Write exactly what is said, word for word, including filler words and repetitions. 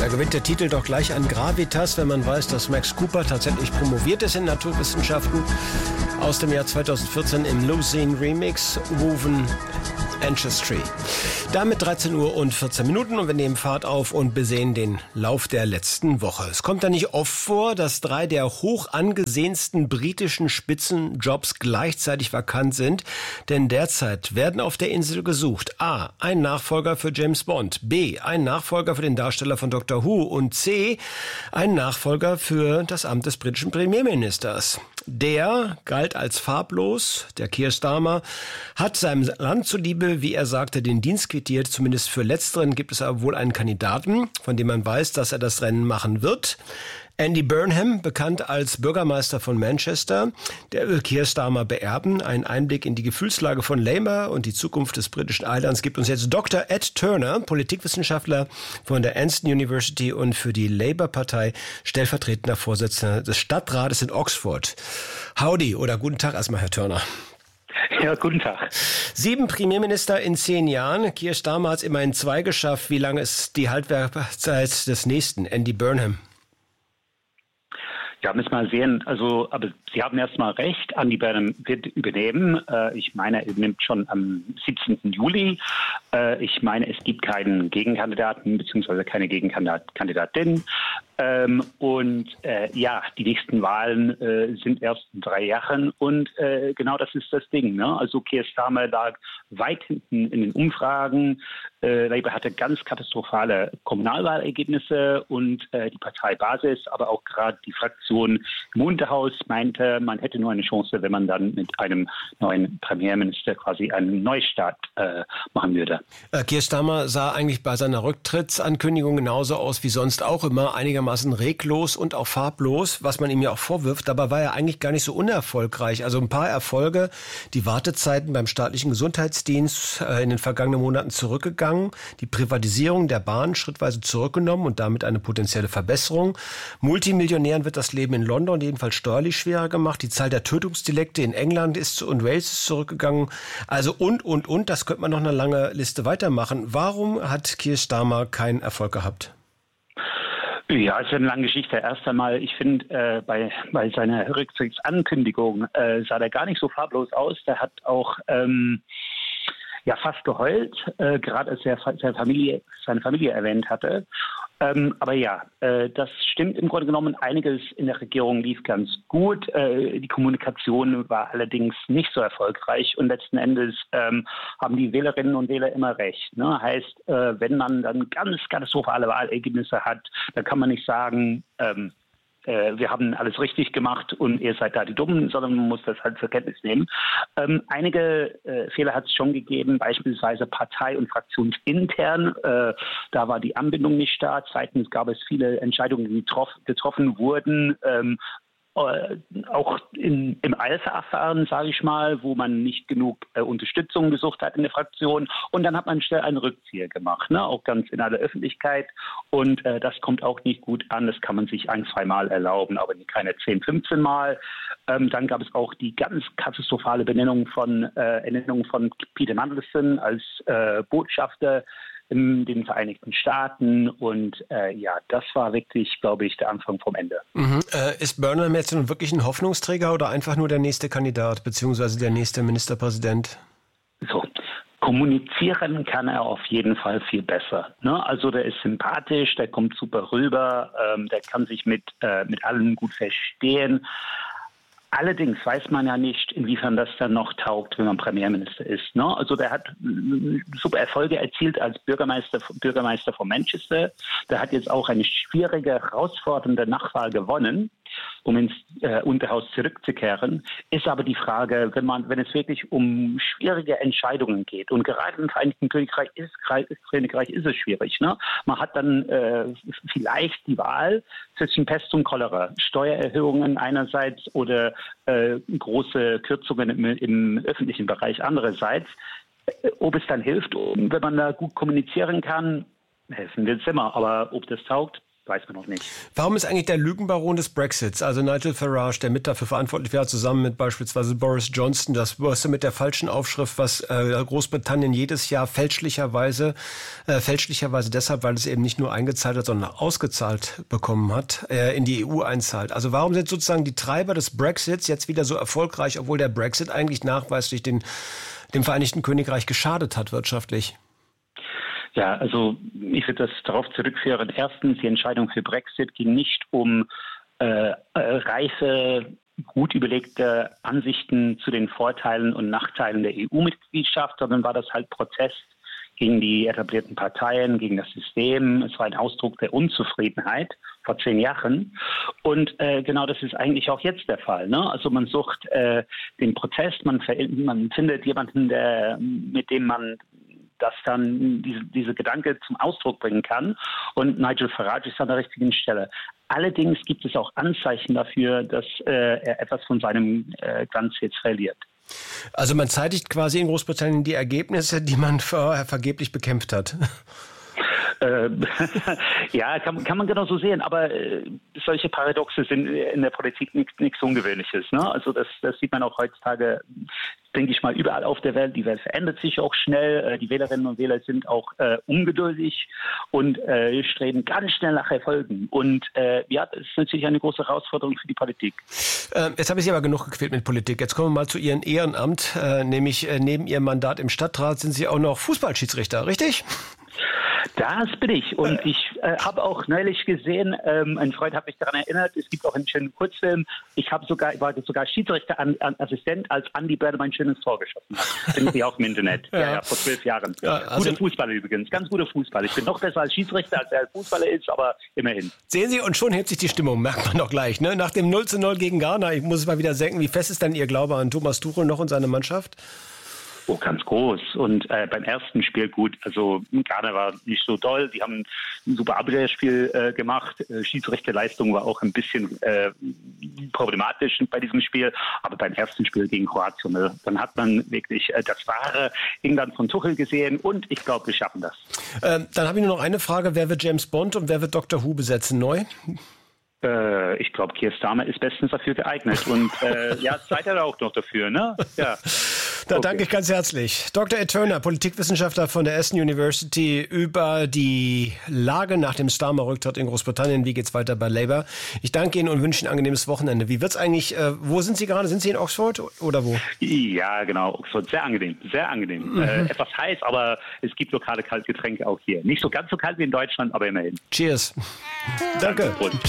Da gewinnt der Titel doch gleich an Gravitas, wenn man weiß, dass Max Cooper tatsächlich promoviert ist in Naturwissenschaften. Aus dem Jahr zweitausendvierzehn im Lucene Remix, Woven Ancestry. Damit dreizehn Uhr und vierzehn Minuten und wir nehmen Fahrt auf und besehen den Lauf der letzten Woche. Es kommt ja nicht oft vor, dass drei der hoch angesehensten britischen Spitzenjobs gleichzeitig vakant sind, denn derzeit werden auf der Insel gesucht: A. ein Nachfolger für James Bond, B. ein Nachfolger für den Darsteller von Doctor Who und C. ein Nachfolger für das Amt des britischen Premierministers. Der galt als farblos, der Keir Starmer, hat seinem Land zuliebe, wie er sagte, den Dienst quittiert. Zumindest für Letzteren gibt es aber wohl einen Kandidaten, von dem man weiß, dass er das Rennen machen wird. Andy Burnham, bekannt als Bürgermeister von Manchester, der will Keir Starmer beerben. Ein Einblick in die Gefühlslage von Labour und die Zukunft des britischen Eilands gibt uns jetzt Doktor Ed Turner, Politikwissenschaftler von der Anston University und für die Labour-Partei stellvertretender Vorsitzender des Stadtrates in Oxford. Howdy oder guten Tag erstmal, Herr Turner. Ja, guten Tag. Sieben Premierminister in zehn Jahren. Keir Starmer hat es immerhin zwei geschafft. Wie lange ist die Halbwertszeit des nächsten, Andy Burnham? Ja, müssen wir mal sehen. Also, aber Sie haben erstmal recht. Andy Burnham wird übernehmen. Äh, ich meine, er nimmt schon am siebzehnten Juli. Äh, ich meine, es gibt keinen Gegenkandidaten bzw. keine Gegenkandidatin. Ähm, und äh, ja, die nächsten Wahlen äh, sind erst in drei Jahren und äh, genau das ist das Ding. Ne? Also Keir Starmer lag weit hinten in den Umfragen. Äh, Labour hatte ganz katastrophale Kommunalwahlergebnisse und äh, die Parteibasis, aber auch gerade die Fraktion im Unterhaus meinte, man hätte nur eine Chance, wenn man dann mit einem neuen Premierminister quasi einen Neustart äh, machen würde. Äh, Keir Starmer sah eigentlich bei seiner Rücktrittsankündigung genauso aus wie sonst auch immer, einigermaßen reglos und auch farblos, was man ihm ja auch vorwirft. Dabei war er eigentlich gar nicht so unerfolgreich. Also ein paar Erfolge, die Wartezeiten beim staatlichen Gesundheitsdienst äh, in den vergangenen Monaten zurückgegangen, die Privatisierung der Bahn schrittweise zurückgenommen und damit eine potenzielle Verbesserung. Multimillionären wird das Leben in London jedenfalls steuerlich schwerer gemacht. Die Zahl der Tötungsdelikte in England ist und Wales ist zurückgegangen. Also und, und, und, das könnte man noch eine lange Liste weitermachen. Warum hat Keir Starmer keinen Erfolg gehabt? Ja, es ist eine lange Geschichte. Erst einmal, ich finde, äh, bei, bei seiner Rücktrittsankündigung äh, sah der gar nicht so farblos aus. Der hat auch ähm, ja fast geheult, äh, gerade als er seine Familie, seine Familie erwähnt hatte. Ähm, aber ja, äh, das stimmt im Grunde genommen. Einiges in der Regierung lief ganz gut. Äh, die Kommunikation war allerdings nicht so erfolgreich und letzten Endes ähm, haben die Wählerinnen und Wähler immer recht. Ne? Heißt, äh, wenn man dann ganz katastrophale Wahlergebnisse hat, dann kann man nicht sagen, ähm, wir haben alles richtig gemacht und ihr seid da die Dummen, sondern man muss das halt zur Kenntnis nehmen. Ähm, einige äh, Fehler hat es schon gegeben, beispielsweise partei- und fraktionsintern. Äh, da war die Anbindung nicht da. Zweitens gab es viele Entscheidungen, die getroff- getroffen wurden, ähm, Äh, auch in, im Alpha-Verfahren, sage ich mal, wo man nicht genug äh, Unterstützung gesucht hat in der Fraktion. Und dann hat man schnell einen Rückzieher gemacht, ne? Auch ganz in aller Öffentlichkeit. Und äh, das kommt auch nicht gut an. Das kann man sich ein, zwei Mal erlauben, aber keine zehn, fünfzehn Mal. Ähm, dann gab es auch die ganz katastrophale Benennung von, äh, Ernennung von Peter Mandelson als äh, Botschafter in den Vereinigten Staaten und äh, ja, das war wirklich, glaube ich, der Anfang vom Ende. Mhm. Äh, ist Burnham jetzt nun wirklich ein Hoffnungsträger oder einfach nur der nächste Kandidat beziehungsweise der nächste Ministerpräsident? So, kommunizieren kann er auf jeden Fall viel besser. Ne? Also der ist sympathisch, der kommt super rüber, ähm, der kann sich mit, äh, mit allen gut verstehen. Allerdings weiß man ja nicht, inwiefern das dann noch taugt, wenn man Premierminister ist. Ne? Also der hat super Erfolge erzielt als Bürgermeister, Bürgermeister von Manchester. Der hat jetzt auch eine schwierige, herausfordernde Nachwahl gewonnen, um ins äh, Unterhaus zurückzukehren. Ist aber die Frage, wenn man, wenn es wirklich um schwierige Entscheidungen geht, und gerade im Vereinigten Königreich ist, Königreich ist es schwierig. Ne? Man hat dann äh, vielleicht die Wahl zwischen Pest und Cholera, Steuererhöhungen einerseits oder äh, große Kürzungen im, im öffentlichen Bereich andererseits. Ob es dann hilft, wenn man da gut kommunizieren kann, helfen wird es immer. Aber ob das taugt, weiß man noch nicht. Warum ist eigentlich der Lügenbaron des Brexits, also Nigel Farage, der mit dafür verantwortlich wäre, zusammen mit beispielsweise Boris Johnson, das Börse mit der falschen Aufschrift, was äh, Großbritannien jedes Jahr fälschlicherweise, äh, fälschlicherweise deshalb, weil es eben nicht nur eingezahlt hat, sondern ausgezahlt bekommen hat, äh, in die E U einzahlt. Also warum sind sozusagen die Treiber des Brexits jetzt wieder so erfolgreich, obwohl der Brexit eigentlich nachweislich den, dem Vereinigten Königreich geschadet hat wirtschaftlich? Ja, also ich würde das darauf zurückführen. Erstens, die Entscheidung für Brexit ging nicht um äh, reife, gut überlegte Ansichten zu den Vorteilen und Nachteilen der E U-Mitgliedschaft, sondern war das halt Protest gegen die etablierten Parteien, gegen das System. Es war ein Ausdruck der Unzufriedenheit vor zehn Jahren. Und äh, genau das ist eigentlich auch jetzt der Fall. Ne? Also man sucht äh, den Protest, man, man findet jemanden, der, mit dem man das dann diese, diese Gedanke zum Ausdruck bringen kann. Und Nigel Farage ist an der richtigen Stelle. Allerdings gibt es auch Anzeichen dafür, dass äh, er etwas von seinem äh, Glanz jetzt verliert. Also man zeitigt quasi in Großbritannien die Ergebnisse, die man vorher vergeblich bekämpft hat. Äh, ja, kann, kann man genau so sehen, aber äh, solche Paradoxe sind in der Politik nichts Ungewöhnliches. Ne? Also das, das sieht man auch heutzutage, denke ich mal, überall auf der Welt. Die Welt verändert sich auch schnell. Äh, die Wählerinnen und Wähler sind auch äh, ungeduldig und äh, streben ganz schnell nach Erfolgen. Und äh, ja, das ist natürlich eine große Herausforderung für die Politik. Äh, jetzt habe ich Sie aber genug gequält mit Politik. Jetzt kommen wir mal zu Ihrem Ehrenamt. Äh, nämlich äh, neben Ihrem Mandat im Stadtrat sind Sie auch noch Fußballschiedsrichter, richtig? Das bin ich und ich äh, habe auch neulich gesehen, ähm, ein Freund hat mich daran erinnert, es gibt auch einen schönen Kurzfilm, ich habe sogar, ich war sogar Schiedsrichterassistent, als Andi Börde mein schönes Tor geschossen hat. Finden Sie auch im Internet, ja, ja, ja vor zwölf Jahren. Ja, also guter Fußballer übrigens, ganz guter Fußballer. Ich bin noch besser als Schiedsrichter, als er als Fußballer ist, aber immerhin. Sehen Sie, und schon hebt sich die Stimmung, merkt man doch gleich. Ne? Nach dem null zu null gegen Ghana, ich muss es mal wieder senken, wie fest ist dann Ihr Glaube an Thomas Tuchel noch und seine Mannschaft? Oh, ganz groß. Und äh, beim ersten Spiel gut. Also Ghana war nicht so toll. Die haben ein super Abwehrspiel äh, gemacht. Äh, Schiedsrichterleistung war auch ein bisschen äh, problematisch bei diesem Spiel. Aber beim ersten Spiel gegen Kroatien, ne, dann hat man wirklich äh, das wahre England von Tuchel gesehen. Und ich glaube, wir schaffen das. Ähm, dann habe ich nur noch eine Frage. Wer wird James Bond und wer wird Doktor Who besetzen neu? Äh, ich glaube, Keir Starmer ist bestens dafür geeignet. Und äh, ja, Zeit hat er auch noch dafür, ne? Ja. Da okay. Danke ich ganz herzlich. Doktor Ed Turner, Politikwissenschaftler von der Aston University, über die Lage nach dem Starmer-Rücktritt in Großbritannien. Wie geht's weiter bei Labour? Ich danke Ihnen und wünsche Ihnen ein angenehmes Wochenende. Wie wird's eigentlich, äh, wo sind Sie gerade? Sind Sie in Oxford oder wo? Ja, genau, Oxford. Sehr angenehm, sehr angenehm. Mhm. Äh, etwas heiß, aber es gibt lokale Kaltgetränke auch hier. Nicht so ganz so kalt wie in Deutschland, aber immerhin. Cheers. Danke. Danke.